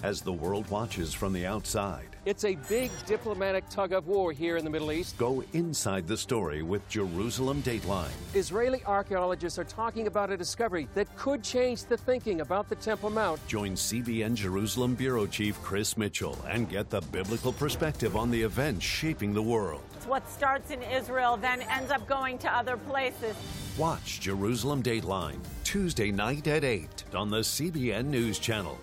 as the world watches from the outside. It's a big diplomatic tug-of-war here in the Middle East. Go inside the story with Jerusalem Dateline. Israeli archaeologists are talking about a discovery that could change the thinking about the Temple Mount. Join CBN Jerusalem Bureau Chief Chris Mitchell and get the biblical perspective on the events shaping the world. What starts in Israel then ends up going to other places. Watch Jerusalem Dateline Tuesday night at 8 on the CBN News Channel.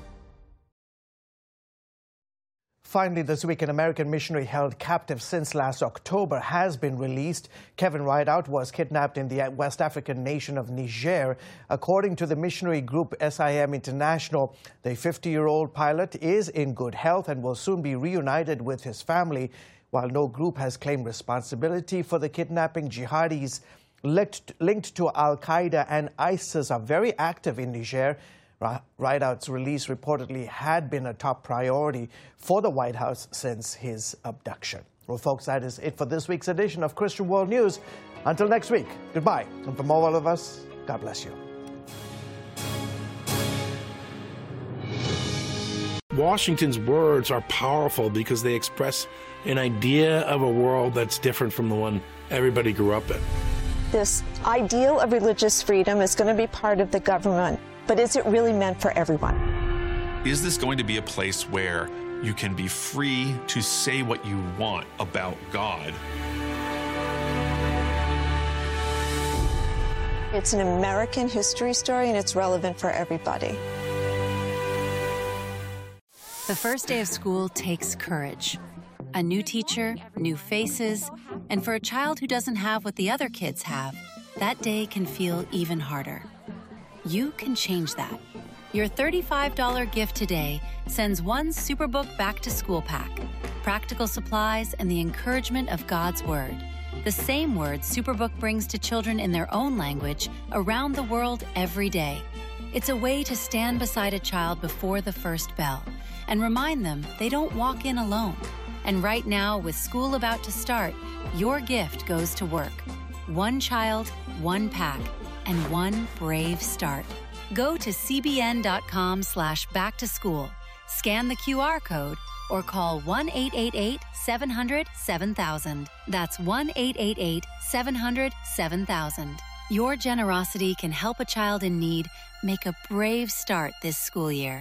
Finally, this week, an American missionary held captive since last October has been released. Kevin Rideout was kidnapped in the West African nation of Niger. According to the missionary group SIM International, the 50-year-old pilot is in good health and will soon be reunited with his family. While no group has claimed responsibility for the kidnapping, jihadis linked to Al-Qaeda and ISIS are very active in Niger. Rideout's release reportedly had been a top priority for the White House since his abduction. Well, folks, that is it for this week's edition of Christian World News. Until next week, goodbye. And from all of us, God bless you. Washington's words are powerful because they express an idea of a world that's different from the one everybody grew up in. This ideal of religious freedom is going to be part of the government. But is it really meant for everyone? Is this going to be a place where you can be free to say what you want about God? It's an American history story, and it's relevant for everybody. The first day of school takes courage. A new teacher, new faces, and for a child who doesn't have what the other kids have, that day can feel even harder. You can change that. Your $35 gift today sends one Superbook back-to-school pack, practical supplies, and the encouragement of God's Word. The same words Superbook brings to children in their own language around the world every day. It's a way to stand beside a child before the first bell and remind them they don't walk in alone. And right now, with school about to start, your gift goes to work. One child, one pack, and one brave start. Go to cbn.com/back-to-school, scan the QR code, or call 1-888-700-7000. That's 1-888-700-7000. Your generosity can help a child in need make a brave start this school year.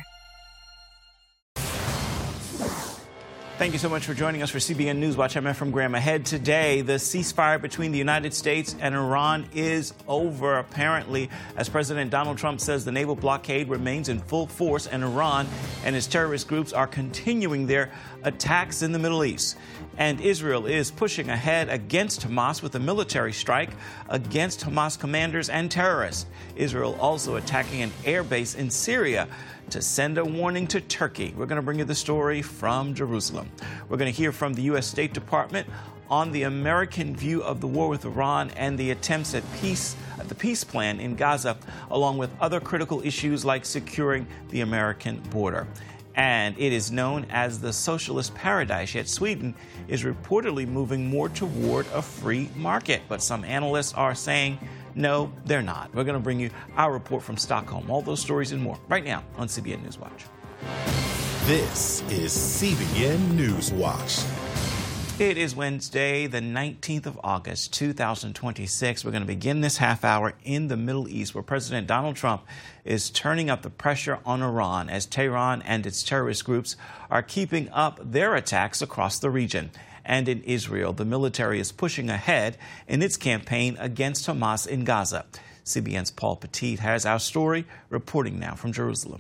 Thank you so much for joining us for CBN Newswatch. I'm Efrem Graham. Ahead today, the ceasefire between the United States and Iran is over, apparently, as President Donald Trump says the naval blockade remains in full force, and Iran and its terrorist groups are continuing their attacks in the Middle East. And Israel is pushing ahead against Hamas with a military strike against Hamas commanders and terrorists. Israel also attacking an air base in Syria to send a warning to Turkey. We're going to bring you the story from Jerusalem. We're going to hear from the U.S. State Department on the American view of the war with Iran and the attempts at the peace plan in Gaza, along with other critical issues like securing the American border. And it is known as the socialist paradise, yet Sweden is reportedly moving more toward a free market. But some analysts are saying, no, they're not. We're going to bring you our report from Stockholm. All those stories and more right now on CBN Newswatch. This is CBN Newswatch. It is Wednesday, the 19th of August, 2026. We're going to begin this half hour in the Middle East, where President Donald Trump is turning up the pressure on Iran as Tehran and its terrorist groups are keeping up their attacks across the region. And in Israel, the military is pushing ahead in its campaign against Hamas in Gaza. CBN's Paul Petit has our story, reporting now from Jerusalem.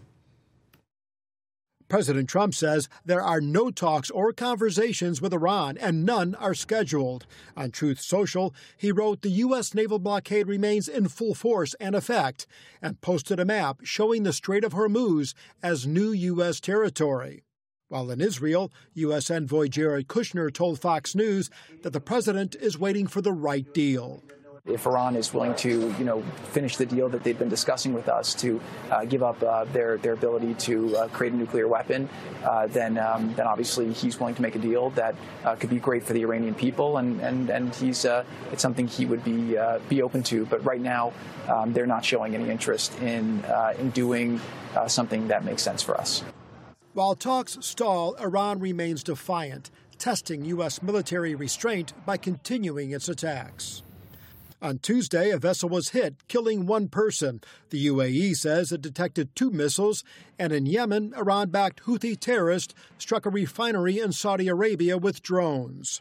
President Trump says there are no talks or conversations with Iran, and none are scheduled. On Truth Social, he wrote the U.S. naval blockade remains in full force and effect, and posted a map showing the Strait of Hormuz as new U.S. territory. While in Israel, U.S. envoy Jared Kushner told Fox News that the president is waiting for the right deal. If Iran is willing to, finish the deal that they've been discussing with us to give up their ability to create a nuclear weapon, then obviously he's willing to make a deal that could be great for the Iranian people, and he's it's something he would be open to. But right now, they're not showing any interest in doing something that makes sense for us. While talks stall, Iran remains defiant, testing U.S. military restraint by continuing its attacks. On Tuesday, a vessel was hit, killing one person. The UAE says it detected 2 missiles, and in Yemen, Iran-backed Houthi terrorists struck a refinery in Saudi Arabia with drones.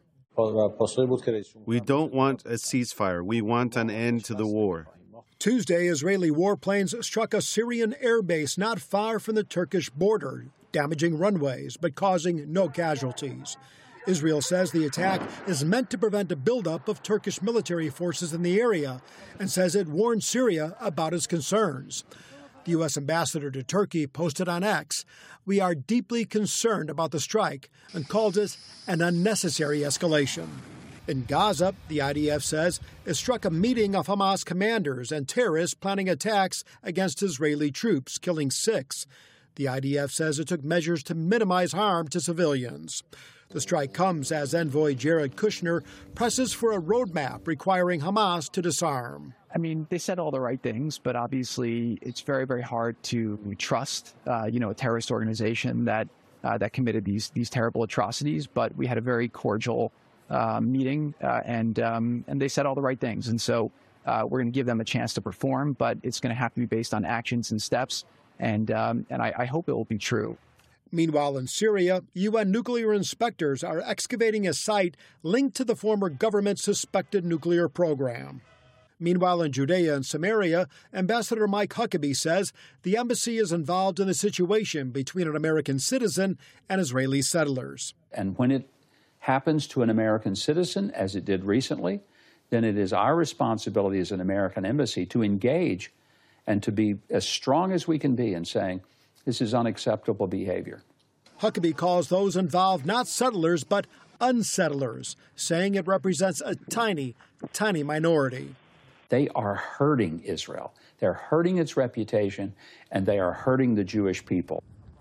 We don't want a ceasefire. We want an end to the war. Tuesday, Israeli warplanes struck a Syrian airbase not far from the Turkish border, damaging runways but causing no casualties. Israel says the attack is meant to prevent a buildup of Turkish military forces in the area and says it warned Syria about its concerns. The U.S. ambassador to Turkey posted on X, "We are deeply concerned about the strike," and called it an unnecessary escalation. In Gaza, the IDF says it struck a meeting of Hamas commanders and terrorists planning attacks against Israeli troops, killing 6. The IDF says it took measures to minimize harm to civilians. The strike comes as envoy Jared Kushner presses for a roadmap requiring Hamas to disarm. I mean, they said all the right things, but obviously it's very, very hard to trust, a terrorist organization that committed these terrible atrocities. But we had a very cordial meeting, and they said all the right things. And so we're going to give them a chance to perform, but it's going to have to be based on actions and steps. And I hope it will be true. Meanwhile, in Syria, UN nuclear inspectors are excavating a site linked to the former government's suspected nuclear program. Meanwhile, in Judea and Samaria, Ambassador Mike Huckabee says the embassy is involved in the situation between an American citizen and Israeli settlers. And when it happens to an American citizen, as it did recently, then it is our responsibility as an American embassy to engage and to be as strong as we can be in saying, this is unacceptable behavior. Huckabee calls those involved not settlers, but unsettlers, saying it represents a tiny, tiny minority. They are hurting Israel. They're hurting its reputation, and they are hurting the Jewish people.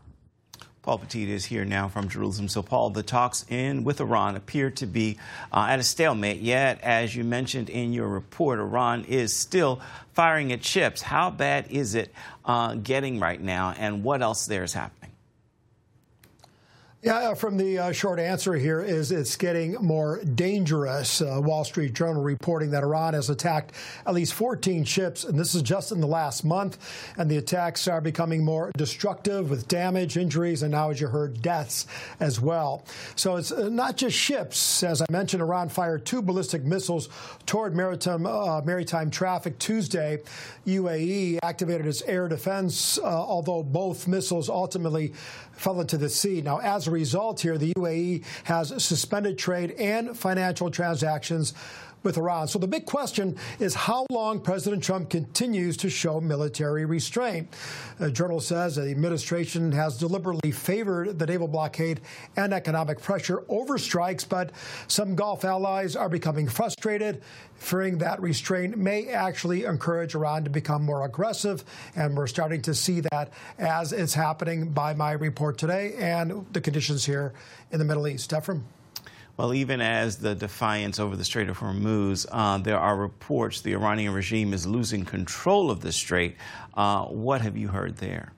Paul Petit is here now from Jerusalem. So, Paul, the talks with Iran appear to be at a stalemate, yet, as you mentioned in your report, Iran is still firing at ships. How bad is it getting right now, and what else there is happening? Yeah, from the short answer here is it's getting more dangerous. Wall Street Journal reporting that Iran has attacked at least 14 ships, and this is just in the last month. And the attacks are becoming more destructive with damage, injuries, and now, as you heard, deaths as well. So it's not just ships. As I mentioned, Iran fired 2 ballistic missiles toward maritime traffic Tuesday. UAE activated its air defense, although both missiles ultimately fell into the sea. Now, as a result here, the UAE has suspended trade and financial transactions with Iran. So the big question is how long President Trump continues to show military restraint. The Journal says the administration has deliberately favored the naval blockade and economic pressure over strikes, but some Gulf allies are becoming frustrated, fearing that restraint may actually encourage Iran to become more aggressive. And we're starting to see that as it's happening by my report today and the conditions here in the Middle East. Ephraim? Well, even as the defiance over the Strait of Hormuz, there are reports the Iranian regime is losing control of the strait. What have you heard there?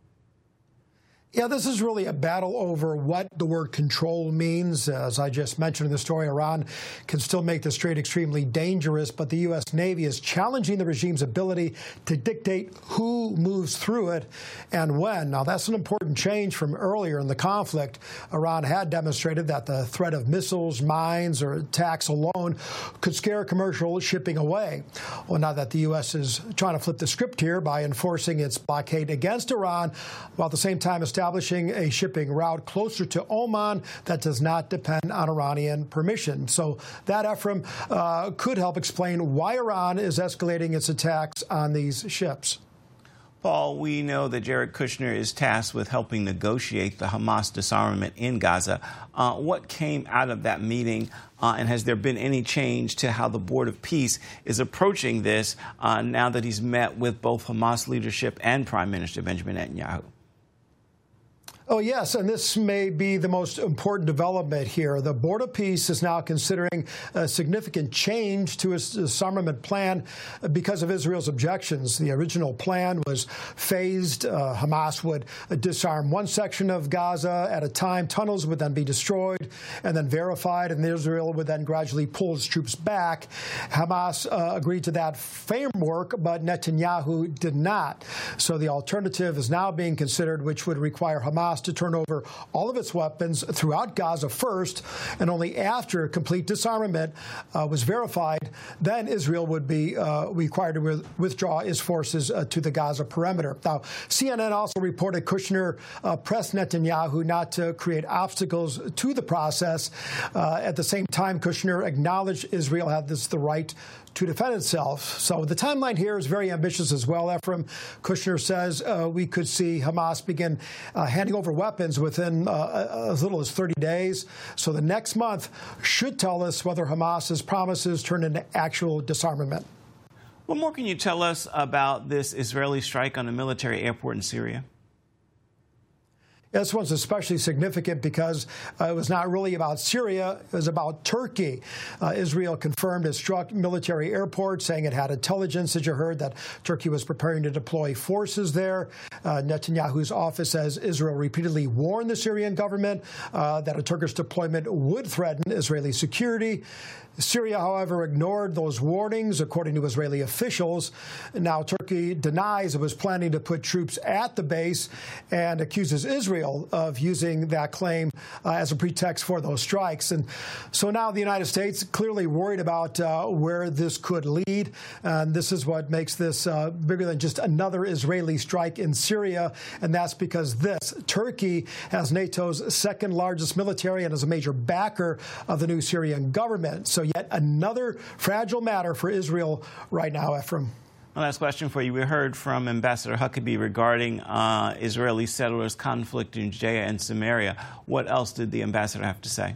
Yeah, this is really a battle over what the word control means. As I just mentioned in the story, Iran can still make the strait extremely dangerous, but the U.S. Navy is challenging the regime's ability to dictate who moves through it and when. Now, that's an important change from earlier in the conflict. Iran had demonstrated that the threat of missiles, mines, or attacks alone could scare commercial shipping away. Well, now that the U.S. is trying to flip the script here by enforcing its blockade against Iran, while at the same time establishing a shipping route closer to Oman that does not depend on Iranian permission. So that, Ephraim, could help explain why Iran is escalating its attacks on these ships. Paul, we know that Jared Kushner is tasked with helping negotiate the Hamas disarmament in Gaza. What came out of that meeting, and has there been any change to how the Board of Peace is approaching this now that he's met with both Hamas leadership and Prime Minister Benjamin Netanyahu? Oh, yes, and this may be the most important development here. The Board of Peace is now considering a significant change to its disarmament plan because of Israel's objections. The original plan was phased. Hamas would disarm one section of Gaza at a time. Tunnels would then be destroyed and then verified, and Israel would then gradually pull its troops back. Hamas agreed to that framework, but Netanyahu did not. So the alternative is now being considered, which would require Hamas to turn over all of its weapons throughout Gaza first, and only after complete disarmament was verified, then Israel would be required to withdraw its forces to the Gaza perimeter. Now, CNN also reported Kushner pressed Netanyahu not to create obstacles to the process. At the same time, Kushner acknowledged Israel had the right to defend itself. So the timeline here is very ambitious as well, Ephraim. Kushner says we could see Hamas begin handing over weapons within as little as 30 days. So the next month should tell us whether Hamas's promises turn into actual disarmament. What more can you tell us about this Israeli strike on a military airport in Syria? This one's especially significant because it was not really about Syria. It was about Turkey. Israel confirmed it struck military airports, saying it had intelligence, as you heard, that Turkey was preparing to deploy forces there. Netanyahu's office says Israel repeatedly warned the Syrian government that a Turkish deployment would threaten Israeli security. Syria, however, ignored those warnings, according to Israeli officials. Now, Turkey denies it was planning to put troops at the base and accuses Israel of using that claim as a pretext for those strikes. And so now the United States clearly worried about where this could lead. And this is what makes this bigger than just another Israeli strike in Syria. And that's because Turkey has NATO's second largest military and is a major backer of the new Syrian government. So yet another fragile matter for Israel right now, Ephraim. One last question for you. We heard from Ambassador Huckabee regarding Israeli settlers' conflict in Judea and Samaria. What else did the ambassador have to say?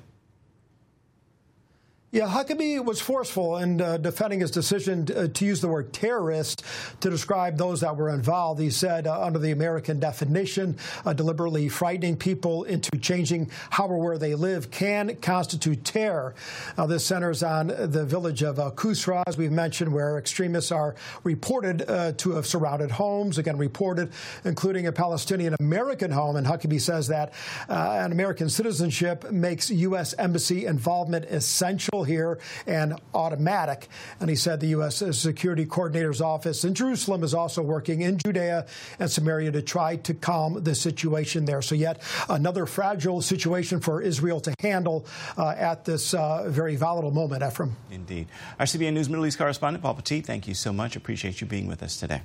Yeah, Huckabee was forceful in defending his decision to use the word terrorist to describe those that were involved. He said, under the American definition, deliberately frightening people into changing how or where they live can constitute terror. This centers on the village of Kusra, as we've mentioned, where extremists are reported to have surrounded homes, again reported, including a Palestinian-American home. And Huckabee says that an American citizenship makes U.S. embassy involvement essential here and automatic. And he said the U.S. Security Coordinator's office in Jerusalem is also working in Judea and Samaria to try to calm the situation there. So yet another fragile situation for Israel to handle at this very volatile moment, Ephraim. Indeed. Our CBN News Middle East correspondent, Paul Petit, thank you so much. Appreciate you being with us today.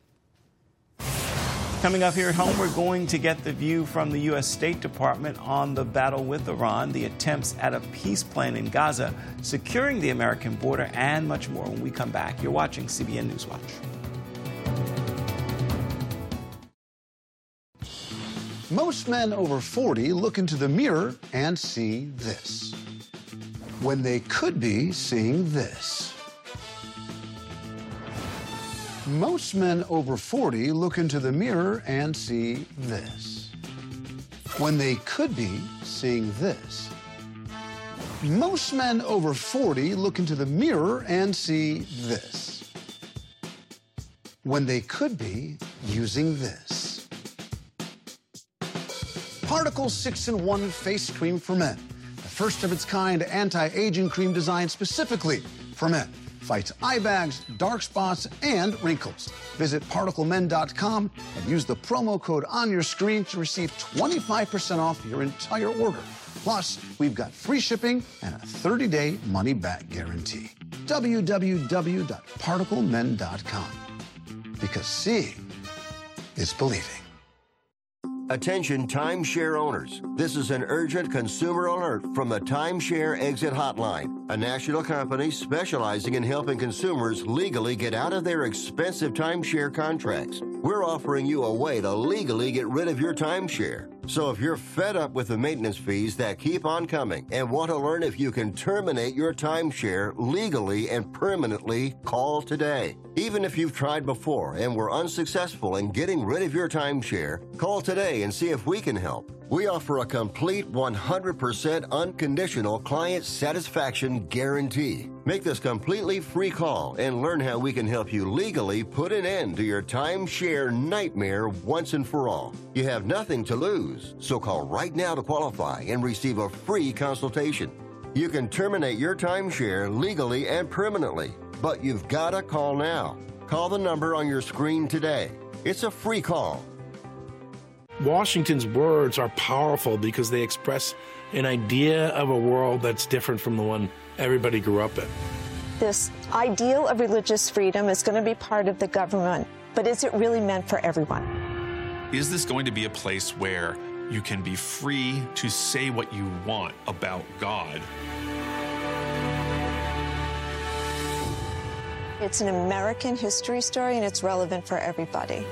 Coming up here at home, we're going to get the view from the U.S. State Department on the battle with Iran, the attempts at a peace plan in Gaza, securing the American border, and much more when we come back. You're watching CBN News Watch. Most men over 40 look into the mirror and see this, when they could be seeing this. Most men over 40 look into the mirror and see this, when they could be seeing this. Most men over 40 look into the mirror and see this, when they could be using this. Particle 6-in-1 Face Cream for Men, the first of its kind anti-aging cream designed specifically for men. Fights eye bags, dark spots, and wrinkles. Visit ParticleMen.com and use the promo code on your screen to receive 25% off your entire order. Plus, we've got free shipping and a 30-day money-back guarantee. www.ParticleMen.com. Because seeing is believing. Attention timeshare owners. This is an urgent consumer alert from the Timeshare Exit Hotline, a national company specializing in helping consumers legally get out of their expensive timeshare contracts. we're offering you a way to legally get rid of your timeshare. So if you're fed up with the maintenance fees that keep on coming and want to learn if you can terminate your timeshare legally and permanently, call today. Even if you've tried before and were unsuccessful in getting rid of your timeshare, call today and see if we can help. We offer a complete 100% unconditional client satisfaction guarantee. Make this completely free call and learn how we can help you legally put an end to your timeshare nightmare once and for all. You have nothing to lose, so call right now to qualify and receive a free consultation. You can terminate your timeshare legally and permanently, but you've got to call now. Call the number on your screen today. It's a free call. Washington's words are powerful because they express an idea of a world that's different from the one everybody grew up in. This ideal of religious freedom is going to be part of the government, but is it really meant for everyone? Is this going to be a place where you can be free to say what you want about God? It's an American history story, and it's relevant for everybody.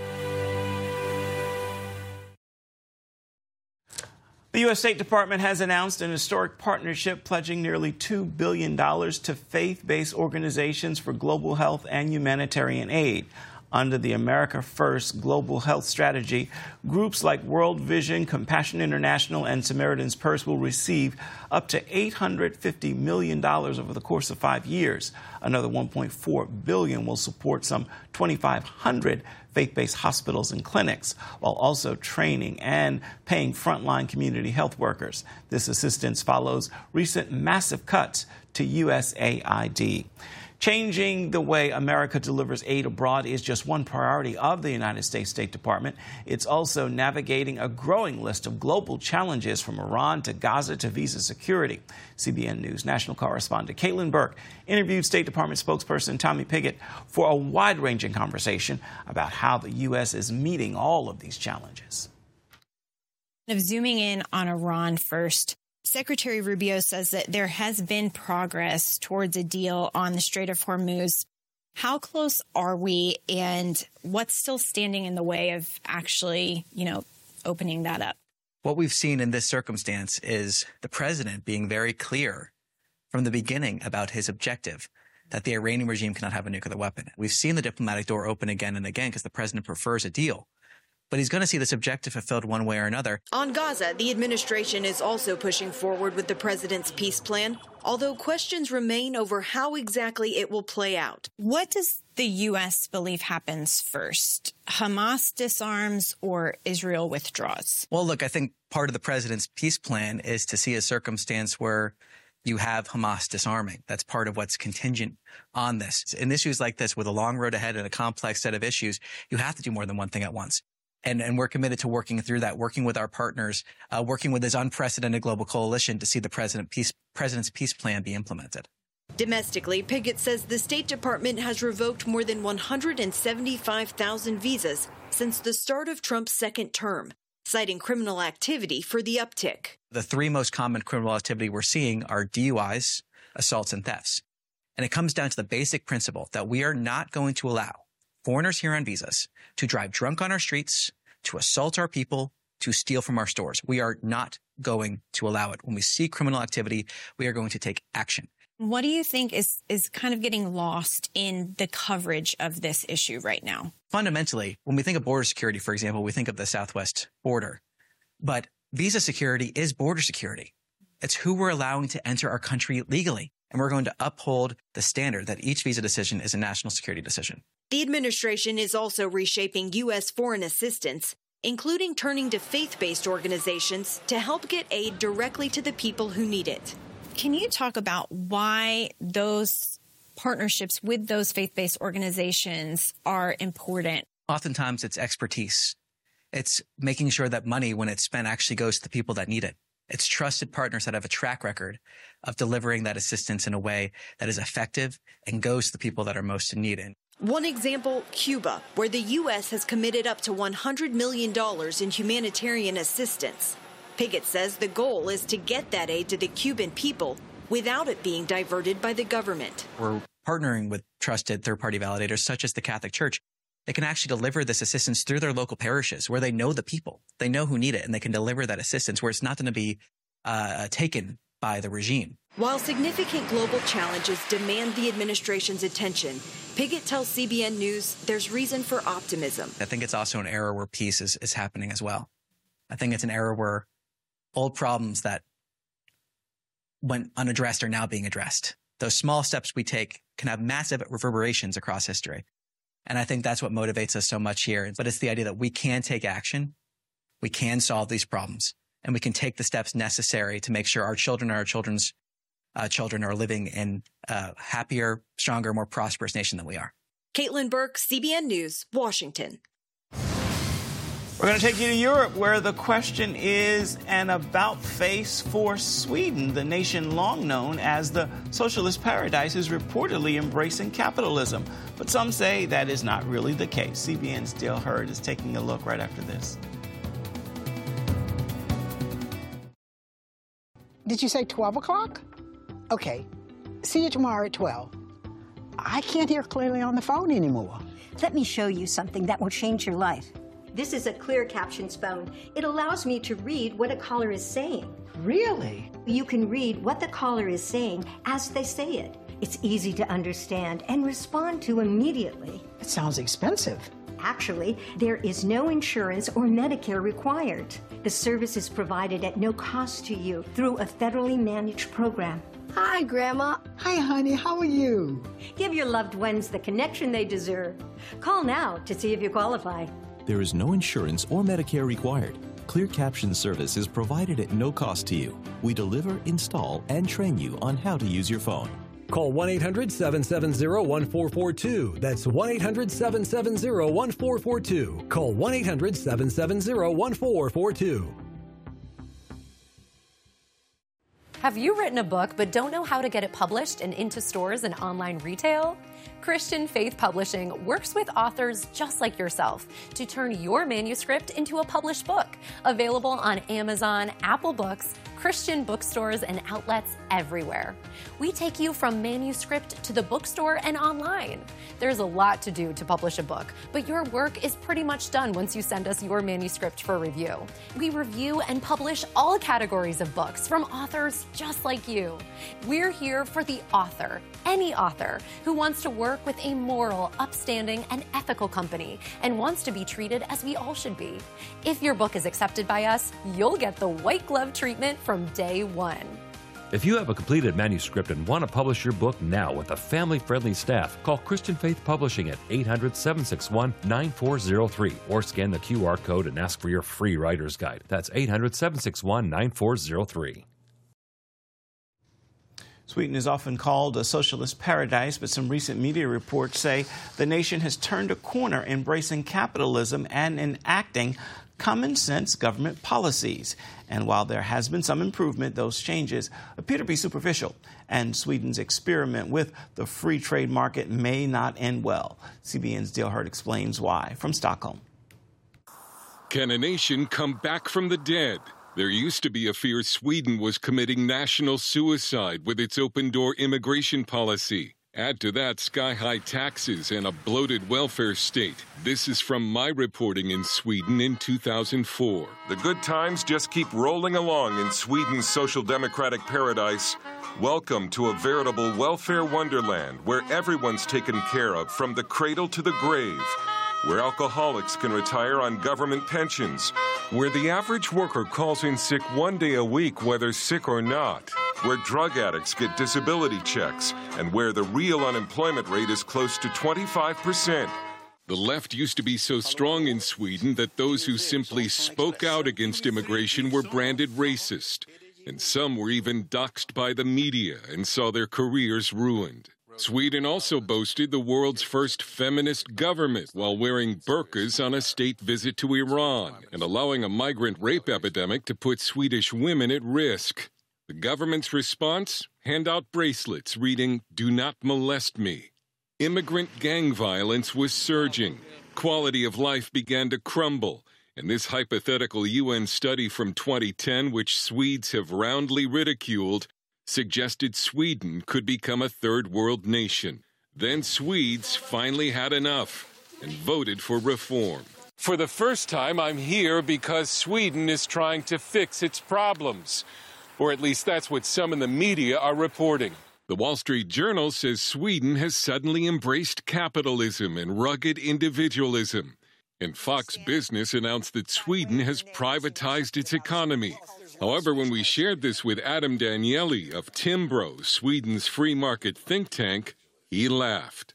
The U.S. State Department has announced an historic partnership pledging nearly $2 billion to faith-based organizations for global health and humanitarian aid. Under the America First Global Health Strategy, groups like World Vision, Compassion International, and Samaritan's Purse will receive up to $850 million over the course of 5 years. Another $1.4 billion will support some 2,500 faith-based hospitals and clinics, while also training and paying frontline community health workers. This assistance follows recent massive cuts to USAID. Changing the way America delivers aid abroad is just one priority of the United States State Department. It's also navigating a growing list of global challenges from Iran to Gaza to visa security. CBN News national correspondent Caitlin Burke interviewed State Department spokesperson Tommy Pigott for a wide-ranging conversation about how the U.S. is meeting all of these challenges. Zooming in on Iran first, Secretary Rubio says that there has been progress towards a deal on the Strait of Hormuz. How close are we, and what's still standing in the way of actually, opening that up? What we've seen in this circumstance is the president being very clear from the beginning about his objective, that the Iranian regime cannot have a nuclear weapon. We've seen the diplomatic door open again and again because the president prefers a deal. But he's going to see this objective fulfilled one way or another. On Gaza, the administration is also pushing forward with the president's peace plan, although questions remain over how exactly it will play out. What does the U.S. believe happens first? Hamas disarms or Israel withdraws? Well, look, I think part of the president's peace plan is to see a circumstance where you have Hamas disarming. That's part of what's contingent on this. In issues like this, with a long road ahead and a complex set of issues, you have to do more than one thing at once. And we're committed to working through that, working with our partners, working with this unprecedented global coalition to see the president's peace plan be implemented. Domestically, Pigott says the State Department has revoked more than 175,000 visas since the start of Trump's second term, citing criminal activity for the uptick. The three most common criminal activity we're seeing are DUIs, assaults, and thefts. And it comes down to the basic principle that we are not going to allow foreigners here on visas to drive drunk on our streets, to assault our people, to steal from our stores. We are not going to allow it. When we see criminal activity, we are going to take action. What do you think is kind of getting lost in the coverage of this issue right now? Fundamentally, when we think of border security, for example, we think of the southwest border. But visa security is border security. It's who we're allowing to enter our country legally. And we're going to uphold the standard that each visa decision is a national security decision. The administration is also reshaping U.S. foreign assistance, including turning to faith-based organizations to help get aid directly to the people who need it. Can you talk about why those partnerships with those faith-based organizations are important? Oftentimes it's expertise. It's making sure that money, when it's spent, actually goes to the people that need it. It's trusted partners that have a track record of delivering that assistance in a way that is effective and goes to the people that are most in need. One example, Cuba, where the U.S. has committed up to $100 million in humanitarian assistance. Pigott says the goal is to get that aid to the Cuban people without it being diverted by the government. We're partnering with trusted third-party validators such as the Catholic Church they can actually deliver this assistance through their local parishes where they know the people. They know who need it, and they can deliver that assistance where it's not going to be taken by the regime. While significant global challenges demand the administration's attention, Piggott tells CBN News there's reason for optimism. I think it's also an era where peace is happening as well. I think it's an era where old problems that went unaddressed are now being addressed. Those small steps we take can have massive reverberations across history. And I think that's what motivates us so much here. But it's the idea that we can take action, we can solve these problems, and we can take the steps necessary to make sure our children and our children's children are living in a happier, stronger, more prosperous nation than we are. Caitlin Burke, CBN News, Washington. We're going to take you to Europe, where the question is an about-face for Sweden. The nation long known as the socialist paradise is reportedly embracing capitalism. But some say that is not really the case. CBN's Dale Hurd is taking a look right after this. Did you say 12 o'clock? Okay. See you tomorrow at 12. I can't hear clearly on the phone anymore. Let me show you something that will change your life. This is a clear captions phone. It allows me to read what a caller is saying. Really? You can read what the caller is saying as they say it. It's easy to understand and respond to immediately. It sounds expensive. Actually, there is no insurance or Medicare required. The service is provided at no cost to you through a federally managed program. Hi, Grandma. Hi, honey. How are you? Give your loved ones the connection they deserve. Call now to see if you qualify. There is no insurance or Medicare required. Clear Caption service is provided at no cost to you. We deliver, install, and train you on how to use your phone. Call 1-800-770-1442. That's 1-800-770-1442. Call 1-800-770-1442. Have you written a book but don't know how to get it published and into stores and online retail? Christian Faith Publishing works with authors just like yourself to turn your manuscript into a published book. Available on Amazon, Apple Books, Christian bookstores, and outlets everywhere. We take you from manuscript to the bookstore and online. There's a lot to do to publish a book, but your work is pretty much done once you send us your manuscript for review. We review and publish all categories of books from authors just like you. We're here for the author, any author, who wants to work with a moral, upstanding, and ethical company and wants to be treated as we all should be. If your book is accepted by us, you'll get the white glove treatment from day one. If you have a completed manuscript and want to publish your book now with a family-friendly staff, call Christian Faith Publishing at 800-761-9403 or scan the QR code and ask for your free writer's guide. That's 800-761-9403. Sweden is often called a socialist paradise, but some recent media reports say the nation has turned a corner embracing capitalism and enacting common sense government policies. And while there has been some improvement, those changes appear to be superficial. And Sweden's experiment with the free trade market may not end well. CBN's Dale Hurd explains why. From Stockholm. Can a nation come back from the dead? There used to be a fear Sweden was committing national suicide with its open-door immigration policy. Add to that sky-high taxes and a bloated welfare state. This is from my reporting in Sweden in 2004. The good times just keep rolling along in Sweden's social democratic paradise. Welcome to a veritable welfare wonderland where everyone's taken care of from the cradle to the grave, where alcoholics can retire on government pensions, where the average worker calls in sick one day a week whether sick or not, where drug addicts get disability checks, and where the real unemployment rate is close to 25%. The left used to be so strong in Sweden that those who simply spoke out against immigration were branded racist, and some were even doxxed by the media and saw their careers ruined. Sweden also boasted the world's first feminist government while wearing burqas on a state visit to Iran and allowing a migrant rape epidemic to put Swedish women at risk. The government's response? Hand out bracelets reading, "Do not molest me." Immigrant gang violence was surging. Quality of life began to crumble. And this hypothetical UN study from 2010, which Swedes have roundly ridiculed, suggested Sweden could become a third world nation. Then Swedes finally had enough. and voted for reform. For the first time, I'm here because Sweden is trying to fix its problems. Or at least that's what some in the media are reporting. The Wall Street Journal says Sweden has suddenly embraced capitalism and rugged individualism. And Fox Business announced that Sweden has privatized its economy. However, when we shared this with Adam Danieli of Timbro, Sweden's free market think tank, he laughed.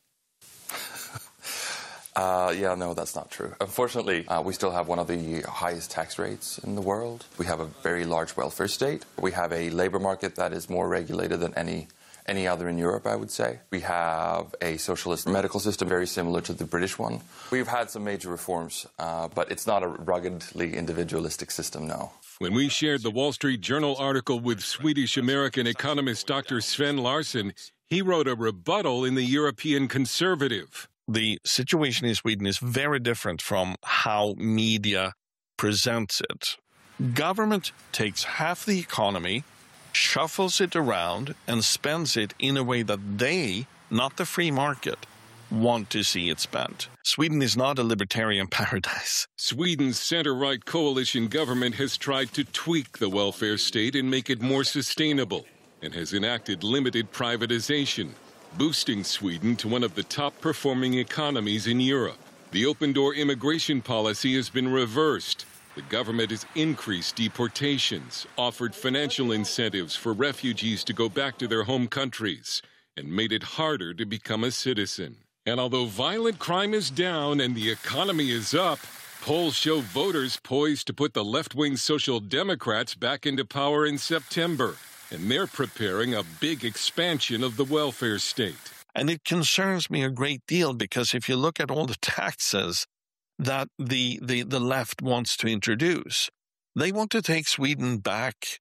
No, that's not true. Unfortunately, we still have one of the highest tax rates in the world. We have a very large welfare state. We have a labor market that is more regulated than any other in Europe, I would say. We have a socialist medical system very similar to the British one. We've had some major reforms, but it's not a ruggedly individualistic system, no. When we shared the Wall Street Journal article with Swedish-American economist Dr. Sven Larsson, he wrote a rebuttal in the European Conservative. The situation in Sweden is very different from how media presents it. Government takes half the economy, shuffles it around, and spends it in a way that they, not the free market, want to see it spent. Sweden is not a libertarian paradise. Sweden's center-right coalition government has tried to tweak the welfare state and make it more sustainable, and has enacted limited privatization, boosting Sweden to one of the top-performing economies in Europe. The open-door immigration policy has been reversed. The government has increased deportations, offered financial incentives for refugees to go back to their home countries, and made it harder to become a citizen. And although violent crime is down and the economy is up, polls show voters poised to put the left-wing Social Democrats back into power in September. And they're preparing a big expansion of the welfare state. And it concerns me a great deal because if you look at all the taxes that the left wants to introduce, they want to take Sweden back,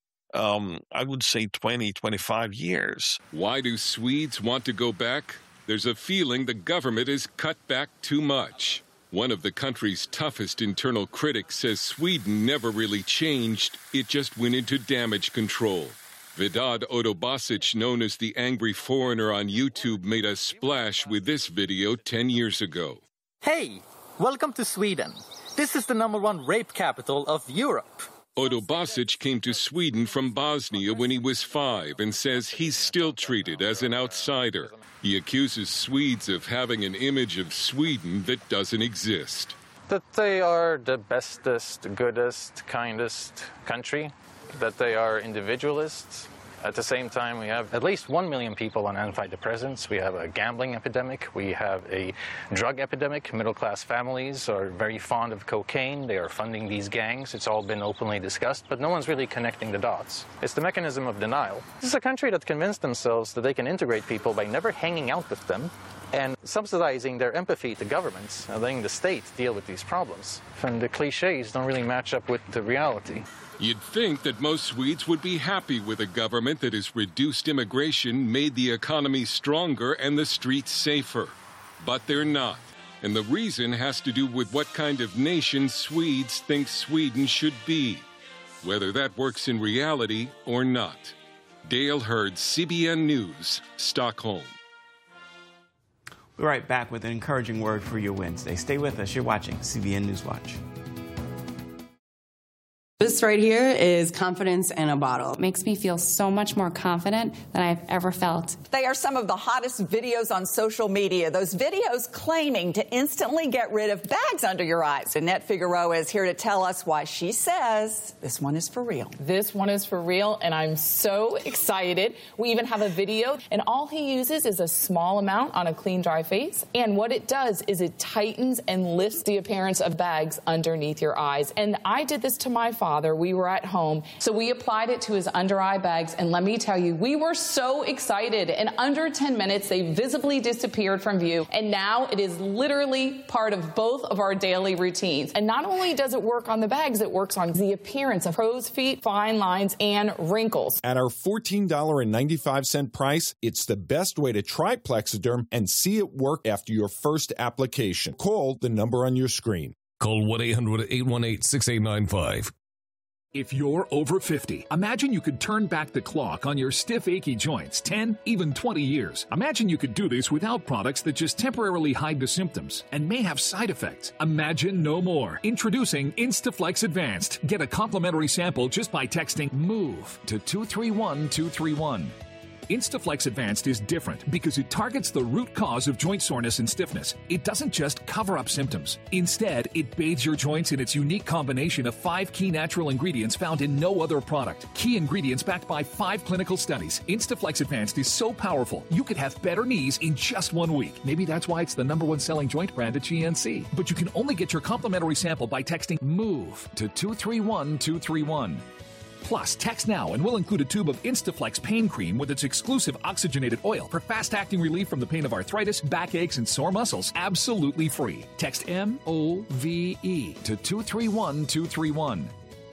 I would say 20, 25 years. Why do Swedes want to go back? There's a feeling the government has cut back too much. One of the country's toughest internal critics says Sweden never really changed, it just went into damage control. Vedad Odobasic, known as the Angry Foreigner on YouTube, made a splash with this video 10 years ago. Hey, welcome to Sweden. This is the #1 rape capital of Europe. Odobasic came to Sweden from Bosnia when he was 5 and says he's still treated as an outsider. He accuses Swedes of having an image of Sweden that doesn't exist. That they are the bestest, goodest, kindest country. That they are individualists. At the same time, we have at least 1 million people on antidepressants. We have a gambling epidemic. We have a drug epidemic. Middle-class families are very fond of cocaine. They are funding these gangs. It's all been openly discussed, but no one's really connecting the dots. It's the mechanism of denial. This is a country that convinced themselves that they can integrate people by never hanging out with them and subsidizing their empathy to governments and letting the state deal with these problems. And the cliches don't really match up with the reality. You'd think that most Swedes would be happy with a government that has reduced immigration, made the economy stronger, and the streets safer. But they're not. And the reason has to do with what kind of nation Swedes think Sweden should be, whether that works in reality or not. Dale Hurd, CBN News, Stockholm. We're right back with an encouraging word for your Wednesday. Stay with us. You're watching CBN Newswatch. This right here is confidence in a bottle. It makes me feel so much more confident than I've ever felt. They are some of the hottest videos on social media. Those videos claiming to instantly get rid of bags under your eyes. Annette Figueroa is here to tell us why she says this one is for real. This one is for real, and I'm so excited. We even have a video, and all he uses is a small amount on a clean, dry face. And what it does is it tightens and lifts the appearance of bags underneath your eyes. And I did this to my father. We were at home, so we applied it to his under eye bags, and let me tell you, we were so excited. In under 10 minutes, they visibly disappeared from view, and now it is literally part of both of our daily routines. And not only does it work on the bags, it works on the appearance of crow's feet, fine lines, and wrinkles. At our $14.95 price, it's the best way to try Plexiderm and see it work after your first application. Call the number on your screen. Call 1-800-818-6895. If you're over 50, imagine you could turn back the clock on your stiff, achy joints 10, even 20 years. Imagine you could do this without products that just temporarily hide the symptoms and may have side effects. Imagine no more. Introducing Instaflex Advanced. Get a complimentary sample just by texting MOVE to 231231. Instaflex Advanced is different because it targets the root cause of joint soreness and stiffness. It doesn't just cover up symptoms. Instead, it bathes your joints in its unique combination of 5 key natural ingredients found in no other product. Key ingredients backed by 5 clinical studies. Instaflex Advanced is so powerful, you could have better knees in just 1 week. Maybe that's why it's the #1 selling joint brand at GNC. But you can only get your complimentary sample by texting MOVE to 231231. Plus, text now and we'll include a tube of Instaflex pain cream with its exclusive oxygenated oil for fast-acting relief from the pain of arthritis, backaches, and sore muscles. Absolutely free. Text MOVE to 231231.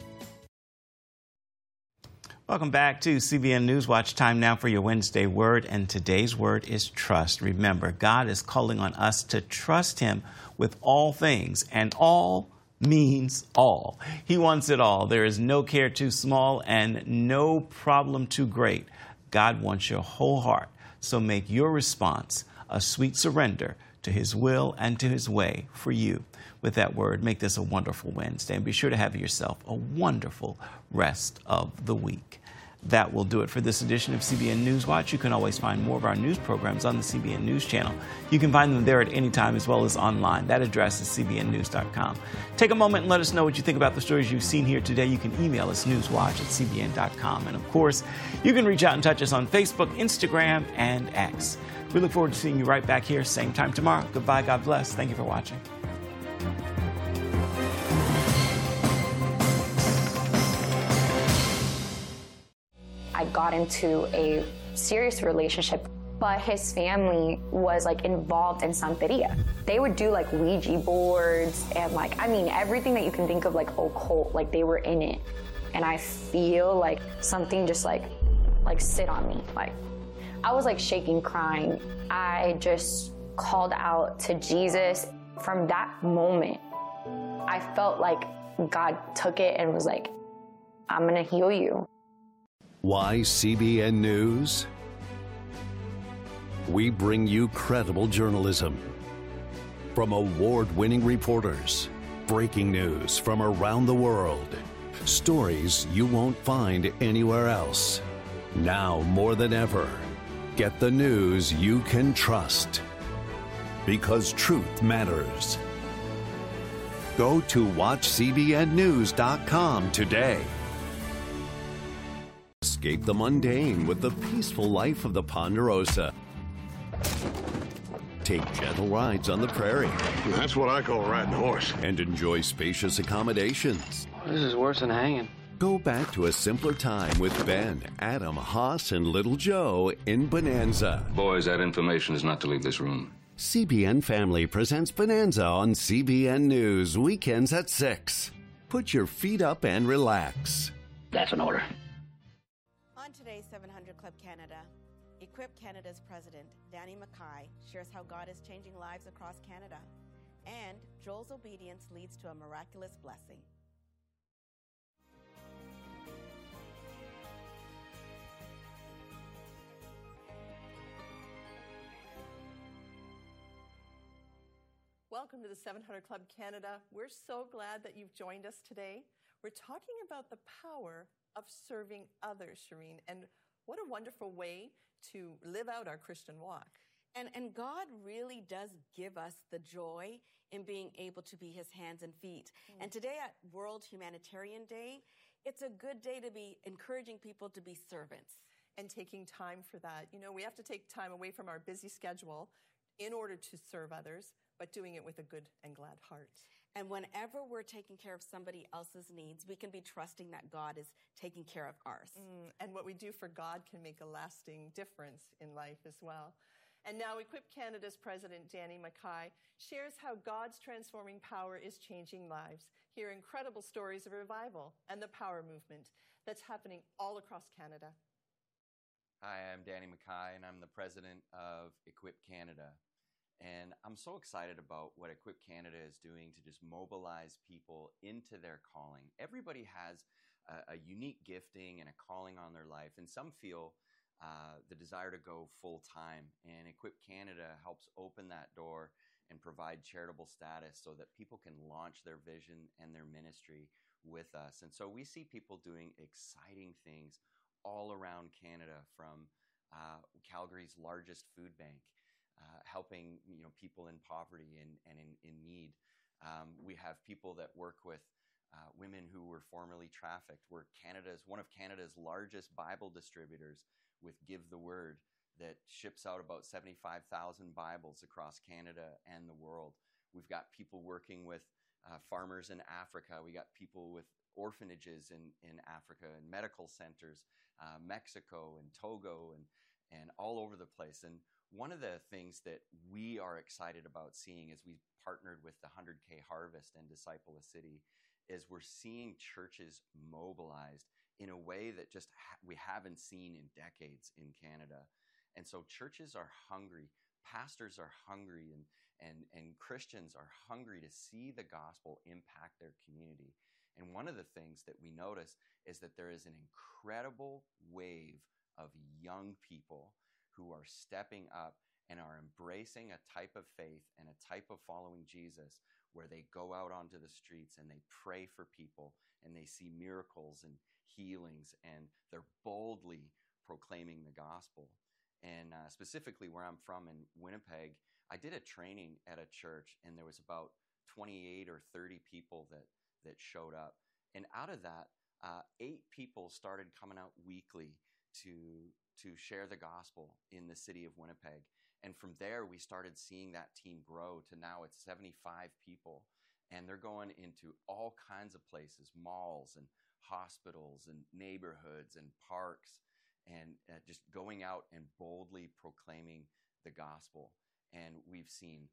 Welcome back to CBN News Watch. Time now for your Wednesday word, and today's word is trust. Remember, God is calling on us to trust Him with all things, and all means all. He wants it all. There is no care too small and no problem too great. God wants your whole heart. So make your response a sweet surrender to His will and to His way for you. With that word, make this a wonderful Wednesday, and be sure to have yourself a wonderful rest of the week. That will do it for this edition of CBN News Watch. You can always find more of our news programs on the CBN News channel. You can find them there at any time as well as online. That address is cbnnews.com. Take a moment and let us know what you think about the stories you've seen here today. You can email us newswatch@cbn.com. And of course, you can reach out and touch us on Facebook, Instagram, and X. We look forward to seeing you right back here, same time tomorrow. Goodbye. God bless. Thank you for watching. I got into a serious relationship, but his family was like involved in some video. They would do like Ouija boards and like, I mean, everything that you can think of like occult, like they were in it. And I feel like something just like sit on me. Like I was like shaking, crying. I just called out to Jesus. From that moment, I felt like God took it and was like, I'm gonna heal you. Why CBN News? We bring you credible journalism from award-winning reporters, breaking news from around the world, stories you won't find anywhere else. Now more than ever, get the news you can trust, because truth matters. Go to watchcbnnews.com today. Escape the mundane with the peaceful life of the Ponderosa. Take gentle rides on the prairie. That's what I call riding a horse. And enjoy spacious accommodations. This is worse than hanging. Go back to a simpler time with Ben, Adam, Haas, and Little Joe in Bonanza. Boys, that information is not to leave this room. CBN Family presents Bonanza on CBN News, weekends at 6. Put your feet up and relax. That's an order. On today's 700 Club Canada, Equip Canada's president, Danny Mackay, shares how God is changing lives across Canada, and Joel's obedience leads to a miraculous blessing. Welcome to the 700 Club Canada. We're so glad that you've joined us today. We're talking about the power of serving others, Shireen, and what a wonderful way to live out our Christian walk. And God really does give us the joy in being able to be His hands and feet. And today at World Humanitarian Day, it's a good day to be encouraging people to be servants. And taking time for that. You know, we have to take time away from our busy schedule in order to serve others, but doing it with a good and glad heart. And whenever we're taking care of somebody else's needs, we can be trusting that God is taking care of ours. And what we do for God can make a lasting difference in life as well. And now Equip Canada's president, Danny Mackay, shares how God's transforming power is changing lives. Hear incredible stories of revival and the power movement that's happening all across Canada. Hi, I'm Danny Mackay, and I'm the president of Equip Canada. And I'm so excited about what Equip Canada is doing to just mobilize people into their calling. Everybody has a unique gifting and a calling on their life. And some feel the desire to go full time. And Equip Canada helps open that door and provide charitable status so that people can launch their vision and their ministry with us. And so we see people doing exciting things all around Canada, from Calgary's largest food bank, helping people in poverty and in need. We have people that work with women who were formerly trafficked. We're one of Canada's largest Bible distributors with Give the Word, that ships out about 75,000 Bibles across Canada and the world. We've got people working with farmers in Africa. We got people with orphanages in Africa and medical centers, Mexico and Togo and all over the place. And one of the things that we are excited about seeing as we partnered with the 100K Harvest and Disciple a City is we're seeing churches mobilized in a way that just we haven't seen in decades in Canada. And so churches are hungry, pastors are hungry, and Christians are hungry to see the gospel impact their community. And one of the things that we notice is that there is an incredible wave of young people who are stepping up and are embracing a type of faith and a type of following Jesus where they go out onto the streets and they pray for people and they see miracles and healings, and they're boldly proclaiming the gospel. And specifically where I'm from in Winnipeg, I did a training at a church, and there was about 28 or 30 people that showed up. And out of that, 8 people started coming out weekly to share the gospel in the city of Winnipeg. And from there, we started seeing that team grow to now it's 75 people. And they're going into all kinds of places, malls and hospitals and neighborhoods and parks, and just going out and boldly proclaiming the gospel. And we've seen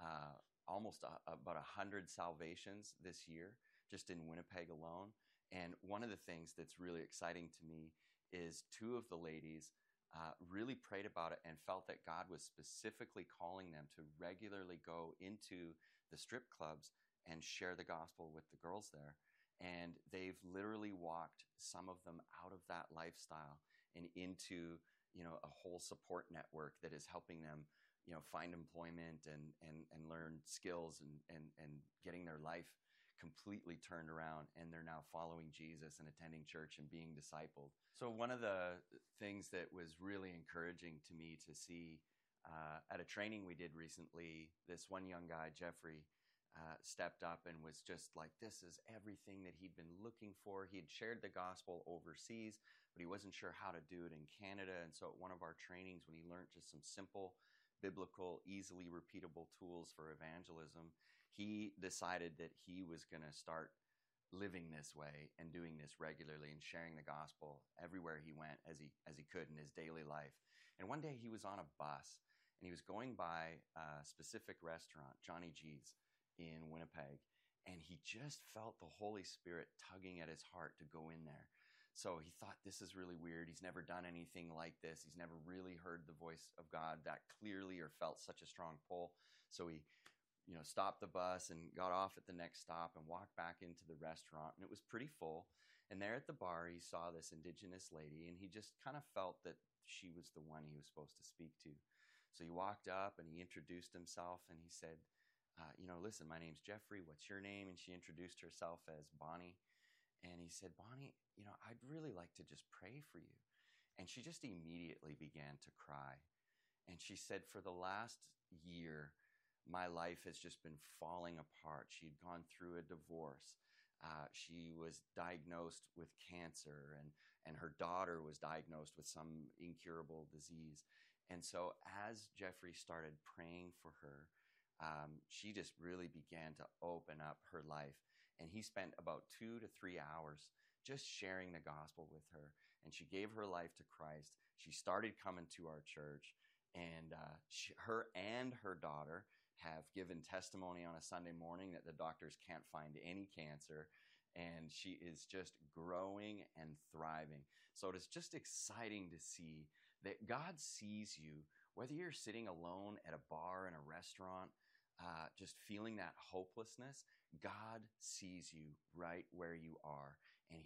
almost about 100 salvations this year, just in Winnipeg alone. And one of the things that's really exciting to me is 2 of the ladies really prayed about it and felt that God was specifically calling them to regularly go into the strip clubs and share the gospel with the girls there. And they've literally walked some of them out of that lifestyle and into, a whole support network that is helping them, find employment and learn skills and getting their life completely turned around. And they're now following Jesus and attending church and being discipled. So one of the things that was really encouraging to me to see at a training we did recently, this one young guy, Jeffrey, stepped up and was just like, this is everything that he'd been looking for. He had shared the gospel overseas, but he wasn't sure how to do it in Canada. And so at one of our trainings, when he learned just some simple, biblical, easily repeatable tools for evangelism, he decided that he was going to start living this way and doing this regularly and sharing the gospel everywhere he went as he could in his daily life. And one day he was on a bus and he was going by a specific restaurant, Johnny G's, in Winnipeg, and he just felt the Holy Spirit tugging at his heart to go in there. So he thought, this is really weird. He's never done anything like this. He's never really heard the voice of God that clearly or felt such a strong pull. So he, stopped the bus and got off at the next stop and walked back into the restaurant, and it was pretty full. And there at the bar, he saw this Indigenous lady, and he just kind of felt that she was the one he was supposed to speak to. So he walked up and he introduced himself, and he said, listen, my name's Jeffrey. What's your name? And she introduced herself as Bonnie. And he said, Bonnie, I'd really like to just pray for you. And she just immediately began to cry. And she said, for the last year, my life has just been falling apart. She'd gone through a divorce. She was diagnosed with cancer, and her daughter was diagnosed with some incurable disease. And so as Jeffrey started praying for her, she just really began to open up her life. And he spent about 2 to 3 hours just sharing the gospel with her. And she gave her life to Christ. She started coming to our church. And her and her daughter have given testimony on a Sunday morning that the doctors can't find any cancer. And she is just growing and thriving. So it is just exciting to see that God sees you, whether you're sitting alone at a bar, in a restaurant, just feeling that hopelessness. God sees you right where you are, and he wants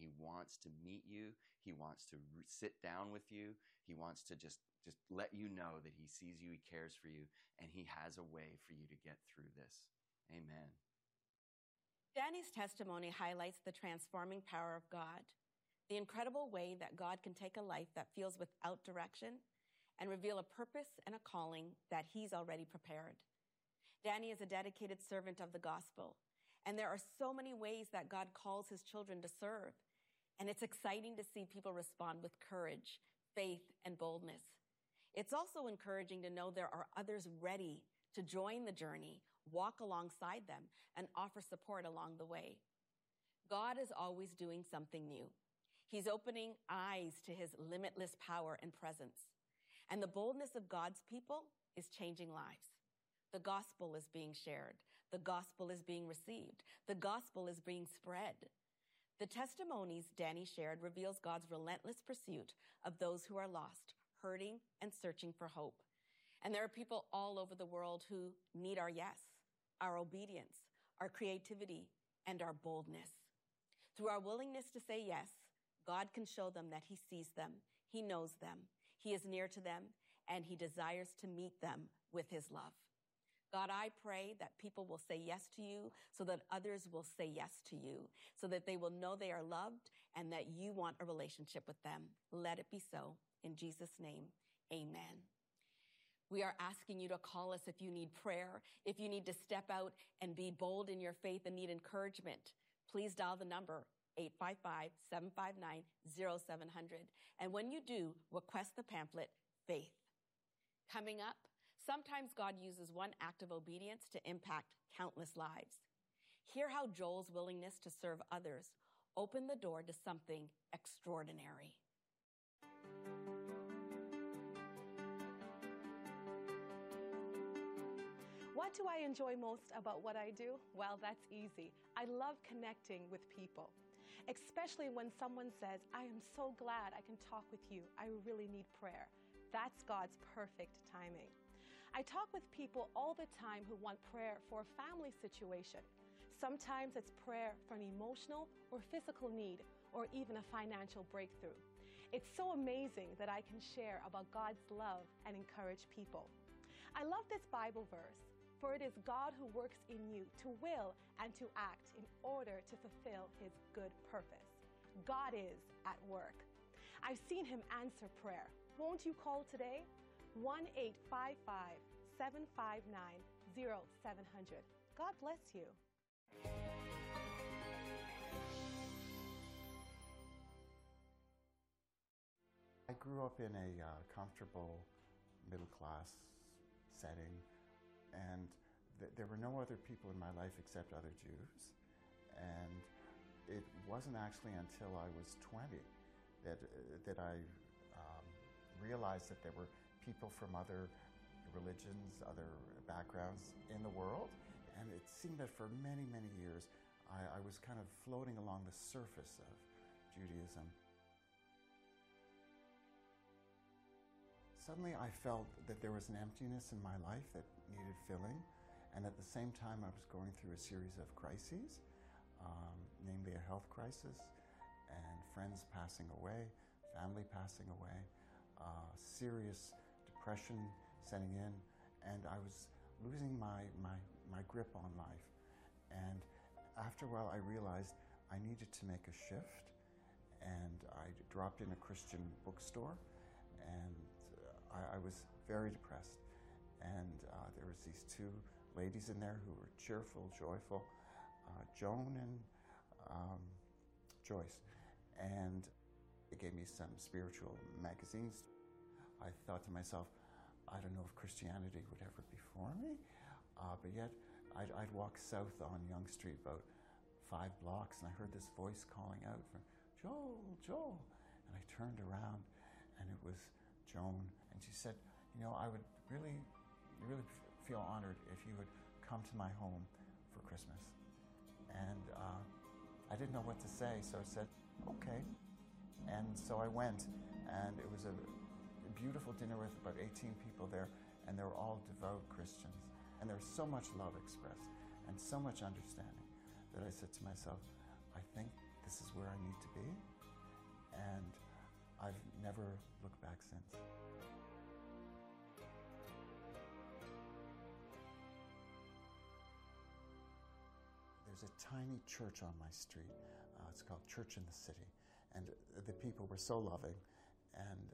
wants to meet you. He wants to sit down with you. He wants to just let you know that he sees you, he cares for you, and he has a way for you to get through this. Amen. Danny's testimony highlights the transforming power of God, the incredible way that God can take a life that feels without direction and reveal a purpose and a calling that he's already prepared. Danny is a dedicated servant of the gospel, and there are so many ways that God calls his children to serve, and it's exciting to see people respond with courage, faith, and boldness. It's also encouraging to know there are others ready to join the journey, walk alongside them, and offer support along the way. God is always doing something new. He's opening eyes to his limitless power and presence. And the boldness of God's people is changing lives. The gospel is being shared. The gospel is being received. The gospel is being spread. The testimonies Danny shared reveals God's relentless pursuit of those who are lost, hurting, and searching for hope. And there are people all over the world who need our yes, our obedience, our creativity, and our boldness. Through our willingness to say yes, God can show them that he sees them, he knows them, he is near to them, and he desires to meet them with his love. God, I pray that people will say yes to you so that others will say yes to you, so that they will know they are loved and that you want a relationship with them. Let it be so. In Jesus' name, amen. We are asking you to call us if you need prayer, if you need to step out and be bold in your faith and need encouragement. Please dial the number 855-759-0700. And when you do, request the pamphlet, Faith. Coming up, sometimes God uses one act of obedience to impact countless lives. Hear how Joel's willingness to serve others opened the door to something extraordinary. What do I enjoy most about what I do? Well, that's easy. I love connecting with people, especially when someone says, I am so glad I can talk with you. I really need prayer. That's God's perfect timing. I talk with people all the time who want prayer for a family situation. Sometimes it's prayer for an emotional or physical need, or even a financial breakthrough. It's so amazing that I can share about God's love and encourage people. I love this Bible verse. For it is God who works in you to will and to act in order to fulfill his good purpose. God is at work. I've seen him answer prayer. Won't you call today? 1-855-759-0700. God bless you. I grew up in a comfortable middle-class setting, and there were no other people in my life except other Jews. And it wasn't actually until I was 20 that I realized that there were people from other religions, other backgrounds in the world. And it seemed that for many, many years, I was kind of floating along the surface of Judaism. Suddenly I felt that there was an emptiness in my life that needed filling, and at the same time I was going through a series of crises, namely a health crisis, and friends passing away, family passing away, serious depression setting in, and I was losing my grip on life. And after a while I realized I needed to make a shift, and I dropped in a Christian bookstore, and I was very depressed. And there was these two ladies in there who were cheerful, joyful, Joan and Joyce. And they gave me some spiritual magazines. I thought to myself, I don't know if Christianity would ever be for me, but yet I'd walk south on Yonge Street about 5 blocks, and I heard this voice calling out for Joel, Joel. And I turned around, and it was Joan, and she said, you know, I would really feel honored if you would come to my home for Christmas. And I didn't know what to say, so I said, okay. And so I went, and it was a beautiful dinner with about 18 people there, and they were all devout Christians. And there was so much love expressed and so much understanding that I said to myself, I think this is where I need to be. never looked back since. There's a tiny church on my street. It's called Church in the City, and the people were so loving, and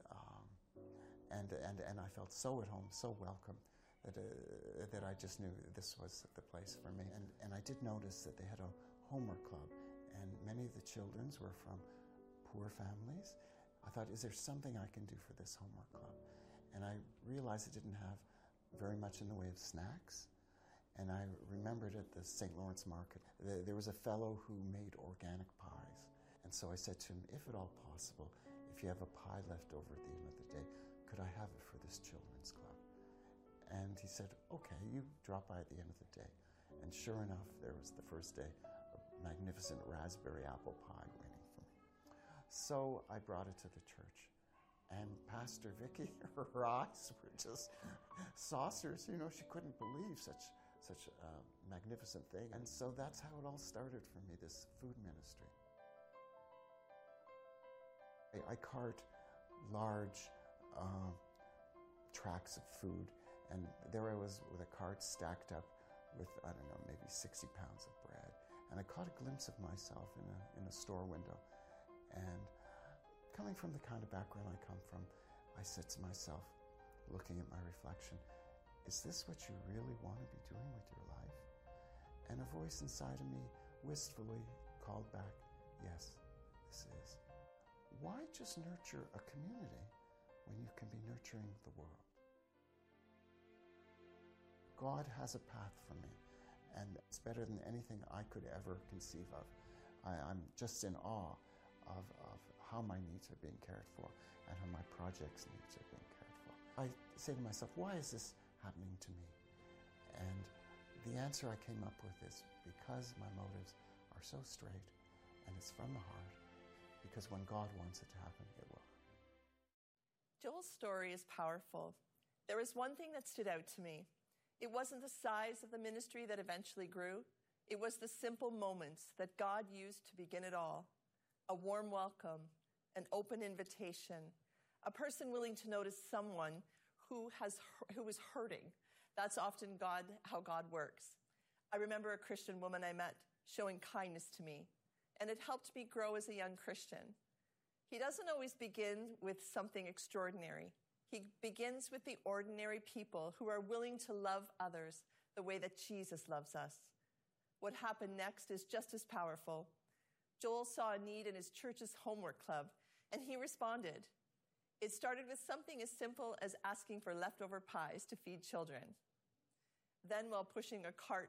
I felt so at home, so welcome, that I just knew this was the place for me. And I did notice that they had a homework club, and many of the children were from poor families. I thought, is there something I can do for this homework club? And I realized it didn't have very much in the way of snacks. And I remembered at the St. Lawrence Market, there was a fellow who made organic pies. And so I said to him, if at all possible, if you have a pie left over at the end of the day, could I have it for this children's club? And he said, okay, you drop by at the end of the day. And sure enough, there was the first day, a magnificent raspberry apple pie waiting for me. So I brought it to the church. And Pastor Vicky, her eyes were just saucers. You know, she couldn't believe such a magnificent thing. And so that's how it all started for me, this food ministry. I cart large tracts of food, and there I was with a cart stacked up with, I don't know, maybe 60 pounds of bread. And I caught a glimpse of myself in a store window. And coming from the kind of background I come from, I said to myself, looking at my reflection, is this what you really want to be doing with your life? And a voice inside of me wistfully called back, yes, this is. Why just nurture a community when you can be nurturing the world? God has a path for me, and it's better than anything I could ever conceive of. I'm just in awe of how my needs are being cared for and how my project's needs are being cared for. I say to myself, why is this happening to me? And the answer I came up with is because my motives are so straight and it's from the heart, because when God wants it to happen, it will. Joel's story is powerful. There was one thing that stood out to me. It wasn't the size of the ministry that eventually grew. It was the simple moments that God used to begin it all. A warm welcome, an open invitation, a person willing to notice someone who was hurting. That's often how God works. I remember a Christian woman I met showing kindness to me, and it helped me grow as a young Christian. He doesn't always begin with something extraordinary. He begins with the ordinary people who are willing to love others the way that Jesus loves us. What happened next is just as powerful. Joel saw a need in his church's homework club, and he responded. It started with something as simple as asking for leftover pies to feed children. Then, while pushing a cart